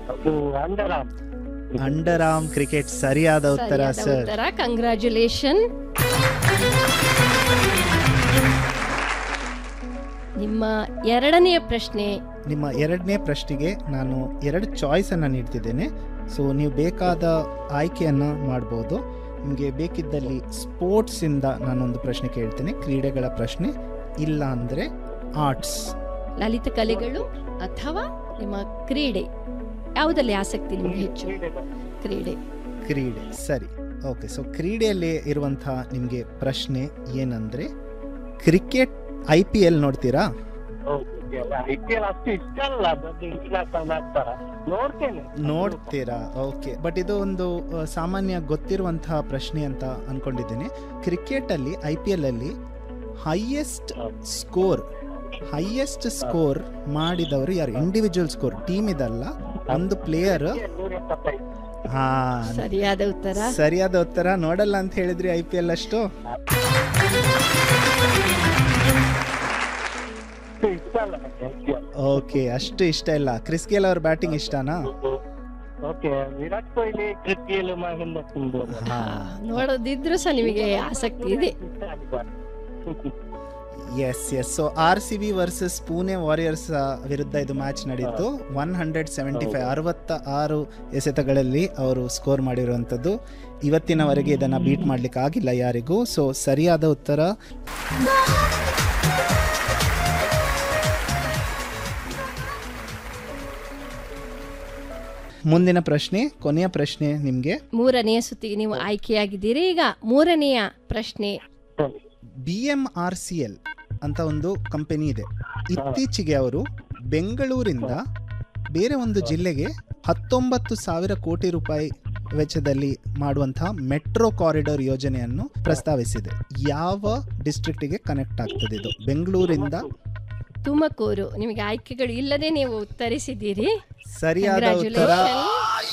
ಅದು under arm. Under arm cricket ಸರಿಯಾದ ಉತ್ತರ ಸರ್. ಕಂಗ್ರಾಚುಲೇಷನ್. ನಿಮ್ಮ ಎರಡನೆಯ ಪ್ರಶ್ನೆಗೆ ನಾನು 2 ಚಾಯ್ಸನ್ನು ನೀಡ್ತಿದ್ದೇನೆ. ಸೊ ನೀವು ಬೇಕಾದ ಆಯ್ಕೆಯನ್ನು ಮಾಡ್ಬೋದು. ನಿಮಗೆ ಬೇಕಿದ್ದಲ್ಲಿ ಸ್ಪೋರ್ಟ್ಸಿಂದ ನಾನೊಂದು ಪ್ರಶ್ನೆ ಕೇಳ್ತೇನೆ, ಕ್ರೀಡೆಗಳ ಪ್ರಶ್ನೆ, ಇಲ್ಲ ಅಂದರೆ ಆರ್ಟ್ಸ್, ಲಲಿತ ಕಲೆಗಳು ಅಥವಾ ನಿಮ್ಮ ಕ್ರೀಡೆ, ಯಾವುದಲ್ಲಿ ಆಸಕ್ತಿ ನಿಮಗೆ ಹೆಚ್ಚು? ಕ್ರೀಡೆ ಸರಿ. ಓಕೆ, ಸೊ ಕ್ರೀಡೆಯಲ್ಲಿ ಇರುವಂತಹ ನಿಮಗೆ ಪ್ರಶ್ನೆ ಏನಂದರೆ, ಕ್ರಿಕೆಟ್ IPL ನೋಡ್ತೀರಾ? ನೋಡ್ತೀರಾ? ಓಕೆ, ಬಟ್ ಇದು ಒಂದು ಸಾಮಾನ್ಯ ಗೊತ್ತಿರುವಂತಹ ಪ್ರಶ್ನೆ ಅಂತ ಅನ್ಕೊಂಡಿದ್ದೀನಿ. ಕ್ರಿಕೆಟ್ ಅಲ್ಲಿ IPL ಅಲ್ಲಿ ಹೈಯೆಸ್ಟ್ ಸ್ಕೋರ್ ಮಾಡಿದವರು ಯಾರು? ಇಂಡಿವಿಜುವಲ್ ಸ್ಕೋರ್, ಟೀಮ್ ಇದಲ್ಲ, ಒಂದು ಪ್ಲೇಯರ್. ಸರಿಯಾದ ಉತ್ತರ. ನೋಡಲ್ಲ ಅಂತ ಹೇಳಿದ್ರಿ IPL ಅಷ್ಟು? ಓಕೆ, ಅಷ್ಟು ಇಷ್ಟ ಇಲ್ಲ. ಕ್ರಿಸ್ ಗೇಲ್ ಅವ್ರ ಬ್ಯಾಟಿಂಗ್ ಇಷ್ಟನಾ? ವಿರಾಟ್ ಕೊಹ್ಲಿ, ಕ್ರಿಸ್ ಗೇಲ್, ಮಹೇಂದ್ರ ಸಿಂಗ್ ನೋಡೋದಿದ್ರು ಸಹ ನಿಮಗೆ ಆಸಕ್ತಿ ಇದೆ. S. So RCB versus Pune warriors ವಿರುದ್ಧ ಇದು ಮ್ಯಾಚ್ ನಡೀತು. 176 ಎಸೆತಗಳಲ್ಲಿ ಅವರು ಸ್ಕೋರ್ ಮಾಡಿರುವಂಥದ್ದು. ಇವತ್ತಿನವರೆಗೆ ಇದನ್ನು ಬೀಟ್ ಮಾಡ್ಲಿಕ್ಕೆ ಆಗಿಲ್ಲ ಯಾರಿಗೂ. ಸೊ ಸರಿಯಾದ ಉತ್ತರ ಮುಂದಿನ ಪ್ರಶ್ನೆ, ಕೊನೆಯ ಪ್ರಶ್ನೆ ನಿಮಗೆ. 3ನೇ ಸುತ್ತಿಗೆ ನೀವು ಆಯ್ಕೆಯಾಗಿದ್ದೀರಿ. ಈಗ 3ನೆಯ ಪ್ರಶ್ನೆ. BMRCL ಅಂತ ಒಂದು ಕಂಪನಿ ಇದೆ. ಇತ್ತೀಚೆಗೆ ಅವರು ಬೆಂಗಳೂರಿಂದ ಬೇರೆ ಒಂದು ಜಿಲ್ಲೆಗೆ 19,000 ಕೋಟಿ ರೂಪಾಯಿ ವೆಚ್ಚದಲ್ಲಿ ಮಾಡುವಂತಹ ಮೆಟ್ರೋ ಕಾರಿಡಾರ್ ಯೋಜನೆಯನ್ನು ಪ್ರಸ್ತಾವಿಸಿದೆ. ಯಾವ ಡಿಸ್ಟ್ರಿಕ್ಟಿಗೆ ಕನೆಕ್ಟ್ ಆಗ್ತದೆ ಇದು? ಬೆಂಗಳೂರಿಂದ ತುಮಕೂರು. ನಿಮಗೆ ಆಯ್ಕೆಗಳು ಇಲ್ಲದೆ ನೀವು ಉತ್ತರಿಸಿದ್ದೀರಿ. ಸರಿಯಾದ ಉತ್ತರ